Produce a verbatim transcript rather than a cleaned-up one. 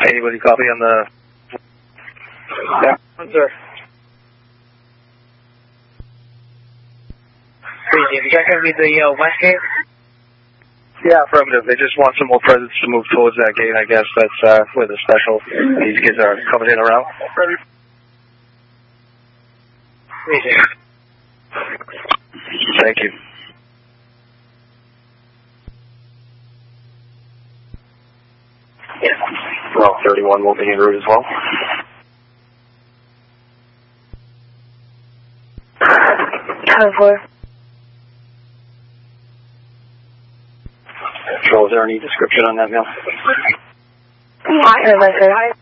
Anybody copy on the... Yeah, sir. Is that going to be the uh, west gate? Yeah, affirmative. They just want some more presence to move towards that gate, I guess. That's uh, where the special, these kids are coming in around. Thank you. Well, thirty-one will be en route as well. Code four. Control, is there any description on that mail? Affirmative, sir.